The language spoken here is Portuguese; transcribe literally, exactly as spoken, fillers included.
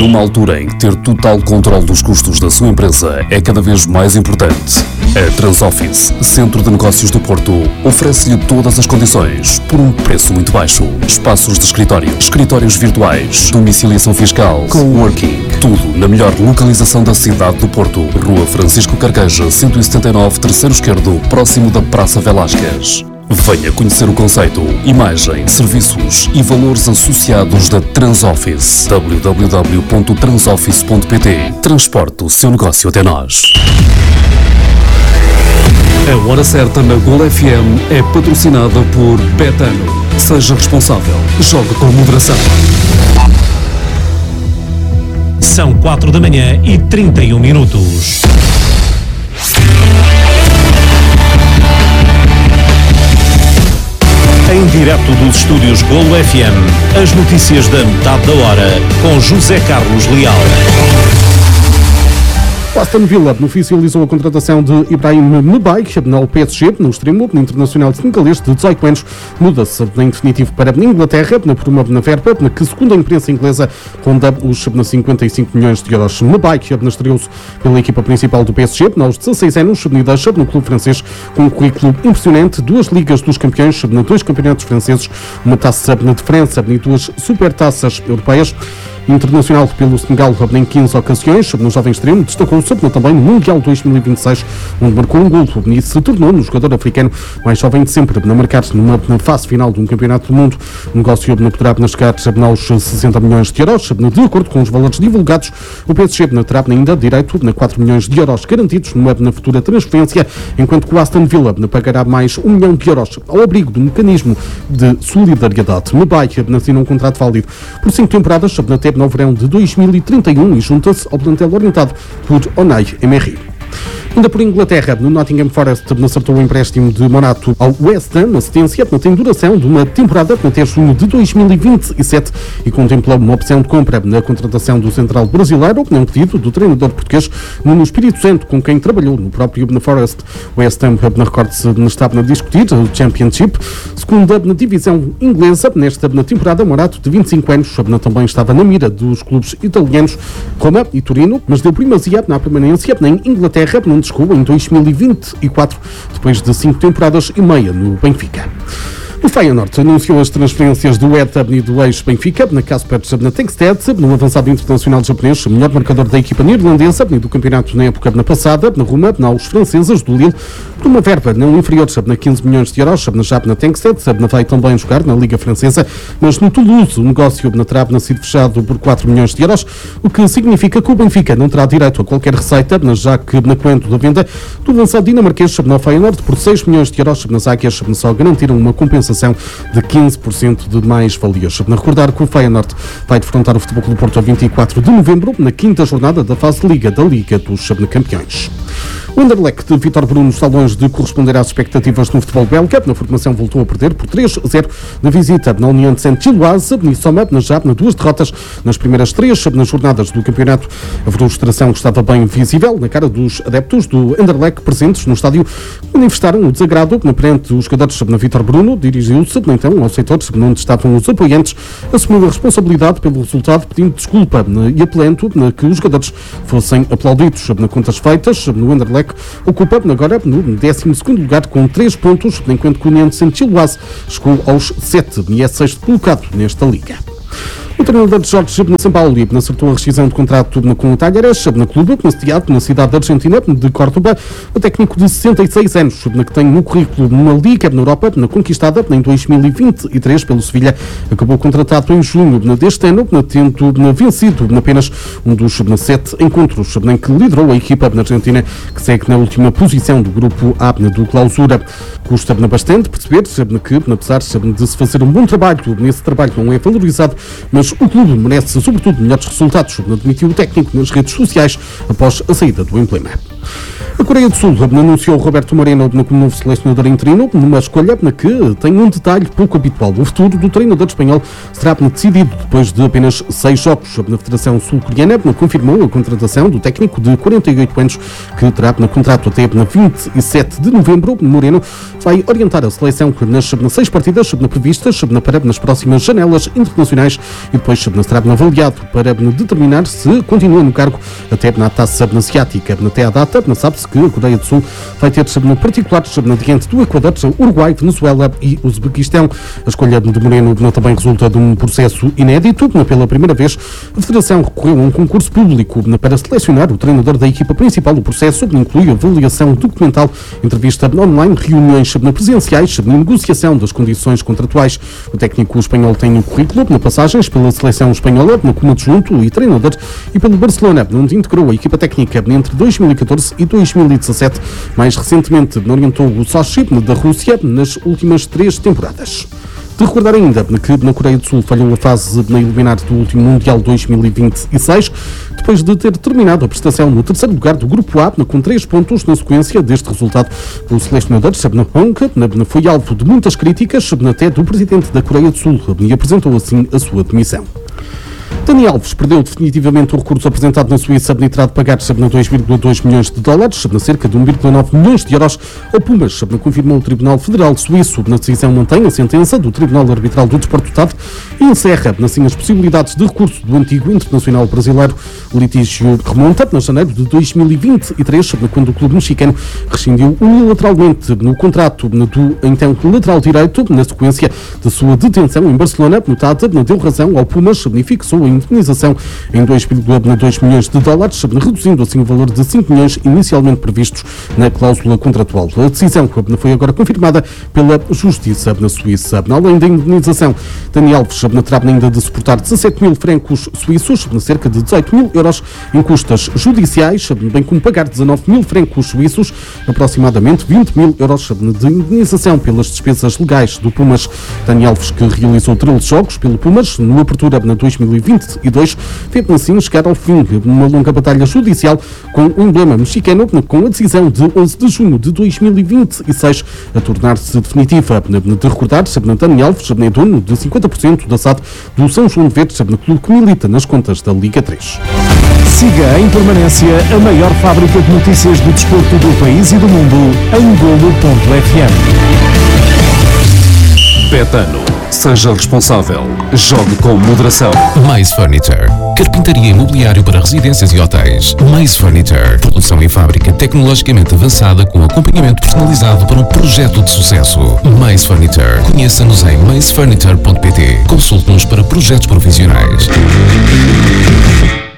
Numa altura em que ter total controle dos custos da sua empresa é cada vez mais importante, a Transoffice, Centro de Negócios do Porto, oferece-lhe todas as condições por um preço muito baixo. Espaços de escritório, escritórios virtuais, domiciliação fiscal, coworking, tudo na melhor localização da cidade do Porto. Rua Francisco Carqueja, cento e setenta e nove, terceiro esquerdo, próximo da Praça Velásquez. Venha conhecer o conceito, imagem, serviços e valores associados da Transoffice. w w w ponto transoffice ponto p t. Transporte o seu negócio até nós. A Hora Certa na Gol F M é patrocinada por Betano. Seja responsável. Jogue com moderação. São quatro da manhã e trinta e um minutos. Em direto dos estúdios Golo F M, as notícias da metade da hora, com José Carlos Leal. O Aston Villa oficializou a contratação de Ibrahim Mbaye no P S G, no extremo internacional senegalês de dezoito anos. Muda-se em definitivo para a Inglaterra, por uma verba que, segundo a imprensa inglesa, ronda os cinquenta e cinco milhões de euros. Mbaye estreou-se pela equipa principal do P S G aos dezasseis anos, no clube francês, com um currículo impressionante, duas ligas dos campeões, dois campeonatos franceses, uma taça de França e duas supertaças europeias. Internacional pelo Senegal em quinze ocasiões, no jovem extremo destacou-se também no Mundial dois mil e vinte e seis, onde marcou um golo e se tornou no jogador africano mais jovem de sempre a marcar-se numa fase final de um campeonato do mundo. O negócio poderá chegar aos sessenta milhões de euros, de acordo com os valores divulgados. O P S G terá ainda direito a quatro milhões de euros garantidos numa futura transferência, enquanto que o Aston Villa pagará mais um milhão de euros ao abrigo do mecanismo de solidariedade. Mbaye assinou um contrato válido por cinco temporadas até no verão de dois mil e trinta e um e junta-se ao plantel orientado por Unai Emery. Ainda por Inglaterra, no Nottingham Forest acertou o empréstimo de Monato ao West Ham, assistência tem duração de uma temporada até junho de dois mil e vinte e sete e contempla uma opção de compra na contratação do central brasileiro, um pedido do treinador português Nuno Espírito Santo, com quem trabalhou no próprio Forest. O West Ham, na recorde-se, estava a discutir o Championship, segunda na divisão inglesa. Nesta na temporada, Monato, de vinte e cinco anos, também estava na mira dos clubes italianos Roma e Torino, mas deu primazia na permanência em Inglaterra, onde chegou em dois mil e vinte e quatro, depois de cinco temporadas e meia no Benfica. O Feyenoord anunciou as transferências do Hertha e do ex-Benfica, na Kasper Tengsted, no avançado internacional japonês, melhor marcador da equipa neerlandesa e do campeonato na época na passada, na Roma, aos franceses do Lille, por uma verba não inferior a quinze milhões de euros, já na Tengsted, vai também jogar na Liga Francesa, mas no Toulouse o negócio terá sido fechado por quatro milhões de euros, o que significa que o Benfica não terá direito a qualquer receita, já que na quanto da venda do avançado dinamarquês no Feyenoord por seis milhões de euros, nas águias só garantiram uma compensação de quinze por cento de mais-valias. Recordar que o Feyenoord vai defrontar o Futebol Clube do Porto a vinte e quatro de novembro, na quinta jornada da fase de Liga da Liga dos Campeões. O Anderlecht de Vítor Bruno está longe de corresponder às expectativas no futebol belga. Na formação voltou a perder por três a zero na visita na União de Saint-Gilloise e soma já nas duas derrotas nas primeiras três nas jornadas do campeonato. A frustração estava bem visível na cara dos adeptos do Anderlecht presentes no estádio, manifestaram o desagrado perante os jogadores na Vítor Bruno. Dirigiu-se então ao setor onde estavam os apoiantes, assumiu a responsabilidade pelo resultado, pedindo desculpa e apelando que os jogadores fossem aplaudidos. Na contas feitas, no Anderlecht ocupa agora no décimo segundo lugar com três pontos, enquanto que o União de Saint-Gilloise chegou aos sete e é sexto colocado nesta liga. O treinador de Jorge Sampaoli acertou a rescisão de contrato com o Talleres, na clube, sediado na cidade da Argentina de Córdoba. O técnico de sessenta e seis anos, que tem no currículo uma Liga na Europa, na conquistada em dois mil e vinte e três pelo Sevilha, acabou contratado em junho deste ano, tendo vencido apenas um dos sete encontros em que liderou a equipa na Argentina, que segue na última posição do grupo A do Clausura. Custa bastante perceber que, apesar de se fazer um bom trabalho, nesse trabalho não é valorizado, mas o clube merece, sobretudo, melhores resultados, admitiu o técnico nas redes sociais após a saída do emblema. A Coreia do Sul anunciou Roberto Moreno como novo selecionador interino, numa escolha que tem um detalhe pouco habitual. O futuro do treinador espanhol será decidido depois de apenas seis jogos. A Federação Sul-Coreana confirmou a contratação do técnico de quarenta e oito anos, que terá no contrato até vinte e sete de novembro. Moreno vai orientar a seleção nas seis partidas previstas para nas próximas janelas internacionais e depois será avaliado para determinar se continua no cargo até na taça asiática. Até à data, sabe-se que a Coreia do Sul vai ter particulares diante do Equador, Uruguai, Venezuela e Uzbequistão. A escolha de Moreno também resulta de um processo inédito. Pela primeira vez, a Federação recorreu a um concurso público para selecionar o treinador da equipa principal. O processo inclui avaliação documental, entrevista online, reuniões presenciais e negociação das condições contratuais. O técnico espanhol tem um currículo na passagens pela seleção espanhola como adjunto e treinador e pelo Barcelona, onde integrou a equipa técnica entre dois mil e catorze e dois mil e dezassete. Mais recentemente, orientou o Sochi da Rússia nas últimas três temporadas. De recordar ainda que na Coreia do Sul falhou a fase na eliminar do último Mundial dois mil e vinte e seis, depois de ter terminado a prestação no terceiro lugar do Grupo A, com três pontos na sequência deste resultado. O selecionador Shabna Hong foi alvo de muitas críticas, até do presidente da Coreia do Sul, e apresentou assim a sua demissão. Dani Alves perdeu definitivamente o recurso apresentado na Suíça terá de pagar dois vírgula dois milhões de dólares, cerca de um vírgula nove milhões de euros ao Pumas, confirmou o Tribunal Federal Suíço. Na decisão mantém a sentença do Tribunal Arbitral do Desporto e encerra assim as possibilidades de recurso do antigo internacional brasileiro. O litígio remonta a janeiro de dois mil e vinte e três, quando o clube mexicano rescindiu unilateralmente no contrato do então lateral direito, na sequência da sua detenção em Barcelona. Notada deu razão ao Pumas e fixou a indenização em dois vírgula dois milhões de dólares, reduzindo assim o valor de cinco milhões inicialmente previstos na cláusula contratual. A decisão foi agora confirmada pela Justiça na Suíça. Além da indenização, Dani Alves terá ainda de suportar dezassete mil francos suíços, cerca de dezoito mil euros em custas judiciais, bem como pagar dezanove mil francos suíços, aproximadamente vinte mil euros de indenização pelas despesas legais do Pumas. Dani Alves, que realizou treze jogos pelo Pumas no Apertura na dois mil e vinte e dois, teve assim chegar ao fim de uma longa batalha judicial com o emblema mexicano, com a decisão de onze de junho de dois mil e vinte e seis a tornar-se definitiva. De recordar, Dani Alves é dono de cinquenta por cento da S A D do São João de Verdes, clube que milita nas contas da Liga três. Siga em permanência a maior fábrica de notícias do desporto do país e do mundo em golo ponto f m. Betano. Seja responsável. Jogue com moderação. Mais Furniture. Carpintaria imobiliário para residências e hotéis. Mais Furniture. Produção em fábrica tecnologicamente avançada com acompanhamento personalizado para um projeto de sucesso. Mais Furniture. Conheça-nos em mais furniture ponto p t. Consulte-nos para projetos profissionais.